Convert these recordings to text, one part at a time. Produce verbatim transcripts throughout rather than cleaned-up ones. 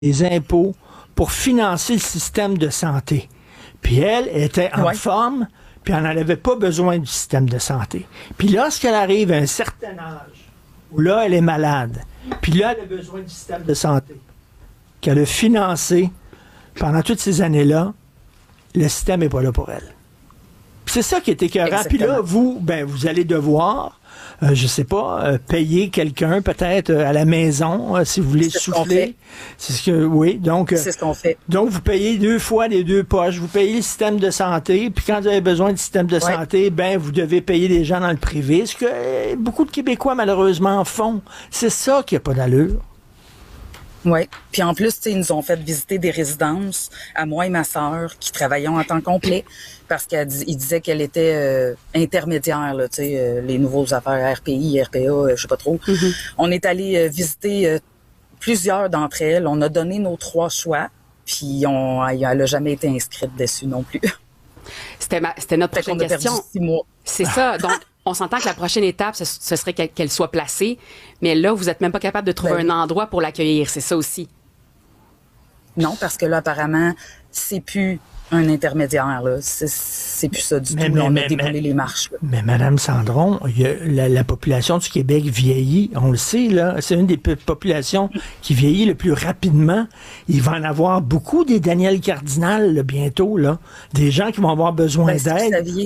des impôts pour financer le système de santé. Puis elle était en ouais. forme, puis elle n'en avait pas besoin du système de santé. Puis lorsqu'elle arrive à un certain âge, où là, elle est malade, puis là, elle a besoin du système de santé, qu'elle a financé pendant toutes ces années-là, le système n'est pas là pour elle. Puis c'est ça qui est écœurant. Puis là, vous, ben, vous allez devoir... Euh, je sais pas, euh, payer quelqu'un peut-être euh, à la maison euh, si vous voulez c'est souffler. C'est ce que oui, donc euh, c'est ce qu'on fait. Donc vous payez deux fois les deux poches, vous payez le système de santé, puis quand vous avez besoin du système de ouais. santé, ben vous devez payer des gens dans le privé, ce que euh, beaucoup de Québécois malheureusement font. C'est ça qui a pas d'allure. Oui. Puis en plus, ils nous ont fait visiter des résidences, à moi et ma sœur, qui travaillions en temps complet, parce qu'ils disaient qu'elle était euh, intermédiaire, là, euh, les nouveaux affaires R P I, R P A, euh, je sais pas trop. Mm-hmm. On est allé euh, visiter euh, plusieurs d'entre elles. On a donné nos trois choix, puis on, elle n'a jamais été inscrite dessus non plus. C'était, ma, c'était notre prochaine question. Six mois. C'est ça. Donc, on s'entend que la prochaine étape, ce, ce serait qu'elle, qu'elle soit placée, mais là, vous n'êtes même pas capable de trouver ben, un endroit pour l'accueillir. C'est ça aussi. Non, parce que là, apparemment, c'est plus un intermédiaire. Là. C'est, c'est plus ça du mais, tout. Mais, là, on mais, a déboulé mais, les marches. Là. Mais Mme Sandron, y a, la, la population du Québec vieillit. On le sait, là. C'est une des populations qui vieillit le plus rapidement. Il va en avoir beaucoup des Daniel Cardinal là, bientôt. Là. Des gens qui vont avoir besoin ben, d'aide. Vous saviez...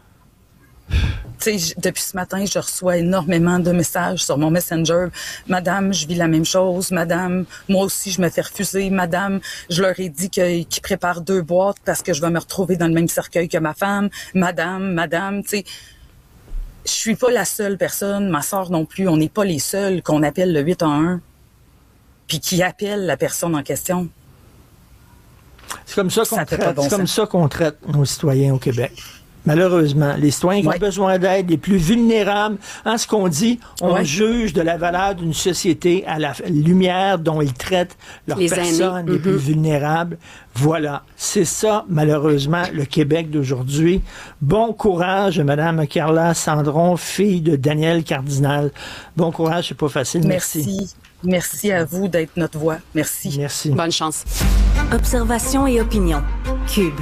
Tu sais, depuis ce matin, je reçois énormément de messages sur mon Messenger. Madame, je vis la même chose. Madame, moi aussi, je me fais refuser. Madame, je leur ai dit que, qu'ils préparent deux boîtes parce que je vais me retrouver dans le même cercueil que ma femme. Madame, madame, tu sais, je suis pas la seule personne, ma sœur non plus. On n'est pas les seuls qu'on appelle le huit un un puis qui appellent la personne en question. C'est comme ça qu'on ça traite, bon c'est comme ça qu'on traite nos citoyens au Québec. Malheureusement, les citoyens qui ouais. ont besoin d'aide, les plus vulnérables, en ce qu'on dit, on ouais. juge de la valeur d'une société à la lumière dont ils traitent leurs les personnes aînés. les mm-hmm. plus vulnérables. Voilà, c'est ça, malheureusement, le Québec d'aujourd'hui. Bon courage, Madame Carla Sandron, fille de Daniel Cardinal. Bon courage, c'est pas facile. Merci. Merci, Merci à vous d'être notre voix. Merci. Merci. Bonne chance. Observation et opinion. Cube.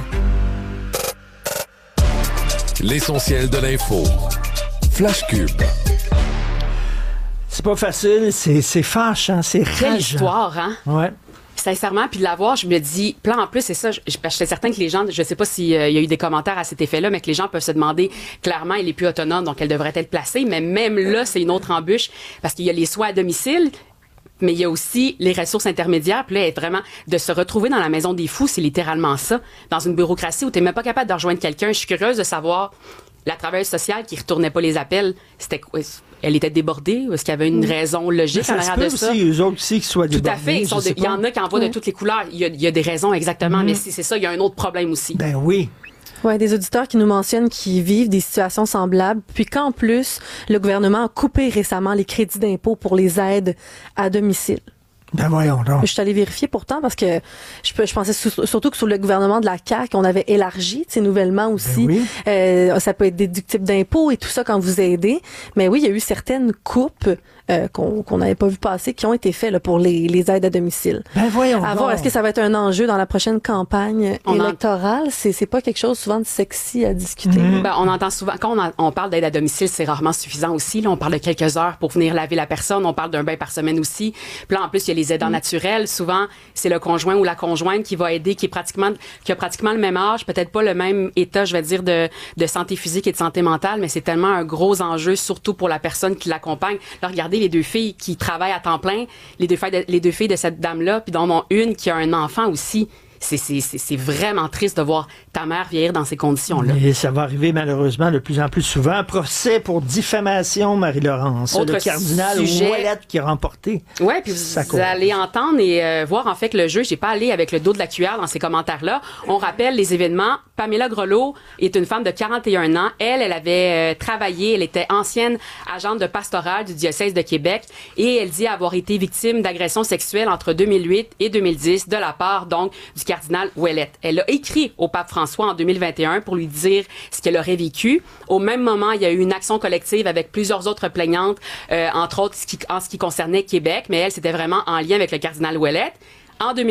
L'essentiel de l'info. Flash Cube. C'est pas facile, c'est, c'est fâchant, c'est rageant. Quelle histoire, hein? Ouais. Sincèrement, puis de la voir, je me dis, plan en plus, c'est ça, je, je, je suis certain que les gens, je sais pas s'il euh, y a eu des commentaires à cet effet-là, mais que les gens peuvent se demander, clairement, elle est plus autonome, donc elle devrait être placée, mais même là, c'est une autre embûche, parce qu'il y a les soins à domicile, mais il y a aussi les ressources intermédiaires. Puis là, être vraiment de se retrouver dans la maison des fous, c'est littéralement ça. Dans une bureaucratie où tu n'es même pas capable de rejoindre quelqu'un. Je suis curieuse de savoir, la travailleuse sociale qui retournait pas les appels, c'était elle était débordée ou est-ce qu'il y avait une raison logique en arrière de ça? Ça se peut aussi, eux autres aussi, qui soient débordés. Tout à fait. De, il y en a qui envoient mmh. de toutes les couleurs. Il y a, il y a des raisons exactement, mmh. mais si c'est ça, il y a un autre problème aussi. Ben oui. Ouais, des auditeurs qui nous mentionnent qu'ils vivent des situations semblables, puis qu'en plus, le gouvernement a coupé récemment les crédits d'impôt pour les aides à domicile. Ben voyons donc. Je suis allée vérifier pourtant parce que je, je pensais sous, surtout que sous le gouvernement de la C A Q, on avait élargi, tu sais, nouvellement aussi. Ben oui. euh, ça peut être déductible d'impôts et tout ça quand vous aidez. Mais oui, il y a eu certaines coupes euh, qu'on qu'on n'avait pas vu passer qui ont été faites là, pour les, les aides à domicile. Ben voyons à voir, donc. Est-ce que ça va être un enjeu dans la prochaine campagne on électorale? En... C'est, c'est pas quelque chose souvent de sexy à discuter. Mm-hmm. Ben, on entend souvent, quand on, a, on parle d'aide à domicile, c'est rarement suffisant aussi. Là, on parle de quelques heures pour venir laver la personne. On parle d'un bain par semaine aussi. Puis là, en plus, il y a les aidants mm. naturels. Souvent, c'est le conjoint ou la conjointe qui va aider, qui est pratiquement, qui a pratiquement le même âge, peut-être pas le même état, je vais dire, de, de santé physique et de santé mentale, mais c'est tellement un gros enjeu, surtout pour la personne qui l'accompagne. Là, regardez les deux filles qui travaillent à temps plein, les deux filles de, les deux filles de cette dame-là, puis dont ont une qui a un enfant aussi. C'est, c'est, c'est, c'est vraiment triste de voir ta mère vieillir dans ces conditions-là. Et ça va arriver malheureusement de plus en plus souvent. Un procès pour diffamation, Marie-Laurence. Autre le cardinal Ouellette qui a remporté. Oui, puis vous, vous allez entendre et euh, voir en fait que le juge n'est pas allé avec le dos de la cuillère dans ces commentaires-là. On rappelle les événements. Pamela Grelot est une femme de quarante et un ans. Elle, elle avait euh, travaillé, elle était ancienne agente de pastorale du diocèse de Québec et elle dit avoir été victime d'agressions sexuelles entre deux mille huit et deux mille dix de la part donc du cardinal Ouellette. Elle a écrit au pape François en deux mille vingt et un pour lui dire ce qu'elle aurait vécu. Au même moment, il y a eu une action collective avec plusieurs autres plaignantes, euh, entre autres ce qui, en ce qui concernait Québec, mais elle, c'était vraiment en lien avec le cardinal Ouellette. En deux mille